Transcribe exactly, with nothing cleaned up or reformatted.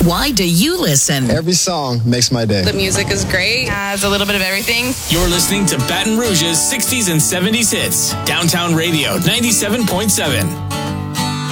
Why do you listen? Every song makes my day. The music is great. Has a little bit of everything. You're listening to Baton Rouge's sixties and seventies hits. Downtown Radio ninety-seven point seven.